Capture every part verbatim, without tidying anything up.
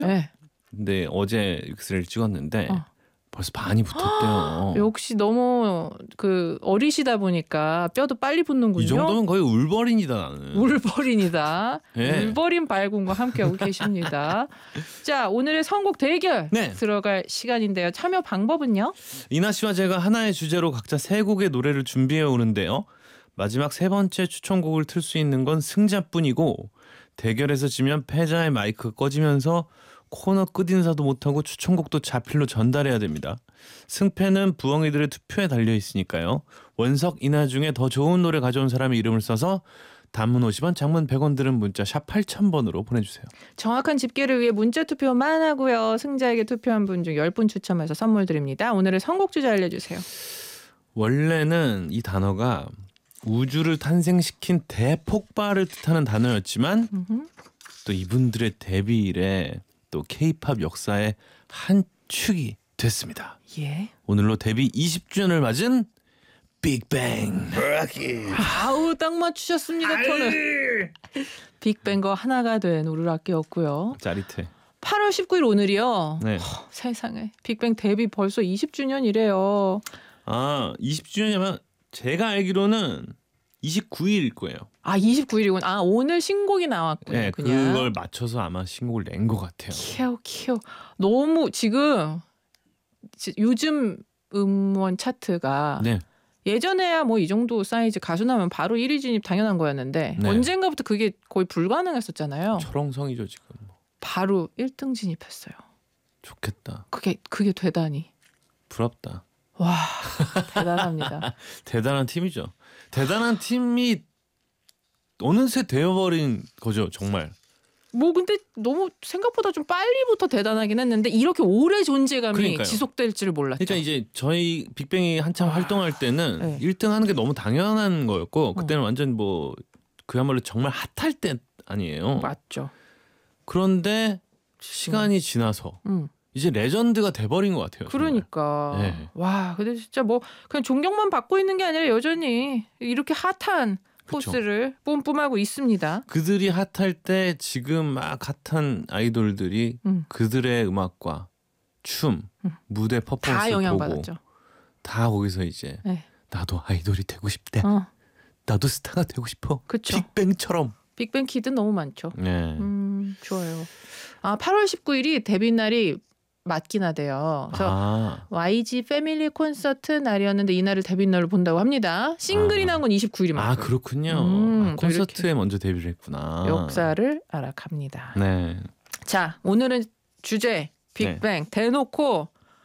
네. 근데 어제 엑스레이를 찍었는데 어. 벌써 반이 붙었대요. 역시 너무 그 어리시다 보니까 뼈도 빨리 붙는군요. 이 정도면 거의 울버린이다 나는. 울버린이다. 네. 울버린 발군과 함께하고 계십니다. 자, 오늘의 선곡 대결 네. 들어갈 시간인데요. 참여 방법은요? 이나 씨와 제가 하나의 주제로 각자 세 곡의 노래를 준비해 오는데요. 마지막 세 번째 추천곡을 틀 수 있는 건 승자뿐이고 대결에서 지면 패자의 마이크가 꺼지면서 코너 끝인사도 못하고 추천곡도 자필로 전달해야 됩니다. 승패는 부엉이들의 투표에 달려있으니까요. 원석, 이나 중에 더 좋은 노래 가져온 사람의 이름을 써서 단문 오십 원, 장문 백 원 들은 문자 샵 팔천 번으로 보내주세요. 정확한 집계를 위해 문자 투표만 하고요. 승자에게 투표한 분 중 십 분 추첨해서 선물 드립니다. 오늘의 선곡 주제 알려주세요. 원래는 이 단어가 우주를 탄생시킨 대폭발을 뜻하는 단어였지만 음흠. 또 이분들의 데뷔 이래 또 케이팝 역사의 한 축이 됐습니다. 예. 오늘로 데뷔 이십 주년을 맞은 빅뱅. 아우 딱 맞추셨습니다. 톤을. 빅뱅과 하나가 된 우르락기였고요. 짜릿해. 팔월 십구일 오늘이요. 네. 허, 세상에 빅뱅 데뷔 벌써 이십 주년이래요. 아 이십 주년이면 제가 알기로는 이십구 일일 거예요. 아 이십구일이군. 아 오늘 신곡이 나왔군요. 네, 그냥. 그걸 맞춰서 아마 신곡을 낸 것 같아요. 키워 키워. 너무 지금 지- 요즘 음원 차트가 네. 예전에야 뭐 이 정도 사이즈 가수 나면 바로 일 위 진입 당연한 거였는데 네. 언젠가부터 그게 거의 불가능했었잖아요. 철옹성이죠 지금. 바로 일 등 진입했어요. 좋겠다. 그게 그게 되다니. 부럽다. 와 대단합니다. 대단한 팀이죠. 대단한 팀이 어느새 되어버린 거죠 정말. 뭐 근데 너무 생각보다 좀 빨리부터 대단하긴 했는데 이렇게 오래 존재감이 그러니까요. 지속될지를 몰랐죠. 그러니까 이제 저희 빅뱅이 한참 아, 활동할 때는 네. 일 등 하는 게 너무 당연한 거였고 그때는 완전 뭐 그야말로 정말 핫할 때 아니에요. 맞죠. 그런데 시간이 지나서 음. 이제 레전드가 돼버린 것 같아요. 정말. 그러니까 네. 와 근데 진짜 뭐 그냥 존경만 받고 있는 게 아니라 여전히 이렇게 핫한 그쵸. 포스를 뿜뿜하고 있습니다. 그들이 핫할 때 지금 막 핫한 아이돌들이 음. 그들의 음악과 춤, 음. 무대 다 퍼포먼스를 보고 영향받았죠. 다 거기서 이제 네. 나도 아이돌이 되고 싶대. 어, 나도 스타가 되고 싶어. 그쵸. 빅뱅처럼. 빅뱅 키드 너무 많죠. 네. 음, 좋아요. 아, 팔월 십구일이 데뷔 날이 맞긴 하대요. 그래서 아, 와이지 패밀리 콘서트 날이었는데 이 날을 데뷔 날로 본다고 합니다. 싱글이 아. 나온 건 이십구일이 맞고요. 아 그렇군요. 음, 아, 콘서트에 먼저 데뷔를 했구나. 역사를 알아갑니다. 네. 자, 오늘은 주제 빅뱅 대놓고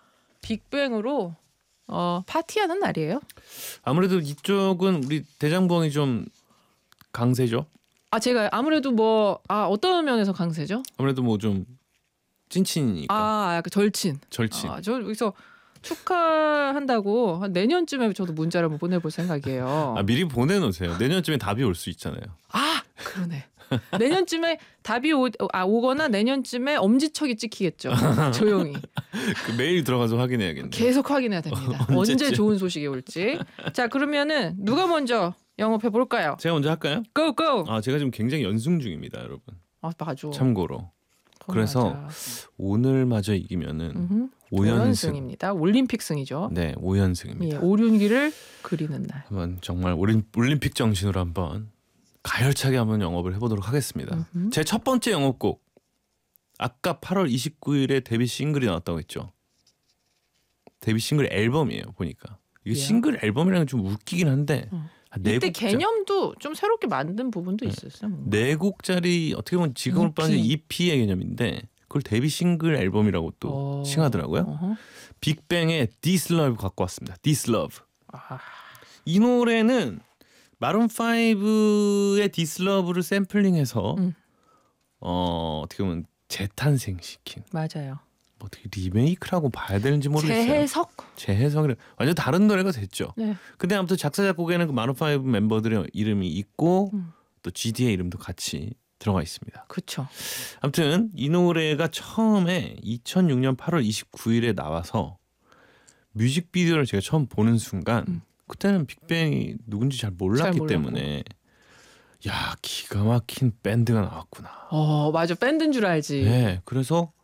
빅뱅으로 어, 파티하는 날이에요. 아무래도 이쪽은 우리 대장부엉이 좀 강세죠. 아, 제가 아무래도 뭐 아, 어떤 면에서 강세죠? 아무래도 뭐 좀 찐친이니까. 아, 약간 절친. 절친. 아, 저 여기서 축하한다고 한 내년쯤에 저도 문자를 한번 보내볼 생각이에요. 아 미리 보내놓으세요. 내년쯤에 답이 올 수 있잖아요. 아, 그러네. 내년쯤에 답이 오, 아, 오거나 내년쯤에 엄지척이 찍히겠죠. 조용히. 그 메일 들어가서 확인해야겠네요. 계속 확인해야 됩니다. 언제쯤? 언제 좋은 소식이 올지. 자, 그러면은 누가 먼저 영업해 볼까요? 제가 먼저 할까요? 고 고. 아 제가 지금 굉장히 연승 중입니다, 여러분. 아, 맞아. 참고로 그건 그래서 맞아. 오늘마저 이기면은 음흠. 오 연승. 오연승입니다. 올림픽 승이죠. 네, 오 연승입니다. 예, 오륜기를 그리는 날. 한번 정말 올림, 올림픽 정신으로 한번 가열차게 한번 영업을 해보도록 하겠습니다. 음흠. 제 첫 번째 영업곡 아까 팔월 이십구일에 데뷔 싱글이 나왔다고 했죠. 데뷔 싱글 앨범이에요. 보니까 이게 야. 싱글 앨범이라는 게 좀 웃기긴 한데 어. 한 네 이때 곡짜- 개념도 좀 새롭게 만든 부분도 있었어요. 뭔가. 네 곡짜리 어떻게 보면 지금으로 이피. 빠진 이피의 개념인데 그걸 데뷔 싱글 앨범이라고 또 어. 칭하더라고요. 어허. 빅뱅의 This Love 갖고 왔습니다. This Love. 아, 이 노래는 마룬 파이브의 This Love를 샘플링해서 음. 어, 어떻게 보면 재탄생시킨 맞아요. 뭐 어떻게 리메이크라고 봐야 되는지 모르겠어요. 재해석? 재해석이 완전 다른 노래가 됐죠. 네. 근데 아무튼 작사 작곡에는 그 마룬 파이브 멤버들의 이름이 있고 음. 또 지디의 이름도 같이 들어가 있습니다. 그렇죠. 아무튼 이 노래가 처음에 이천육년 팔월 이십구일에 나와서 뮤직비디오를 제가 처음 보는 순간 음. 그때는 빅뱅이 누군지 잘 몰랐기 잘 몰랐고. 때문에 야 기가 막힌 밴드가 나왔구나. 어, 맞아. 밴드인 줄 알지. 네, 그래서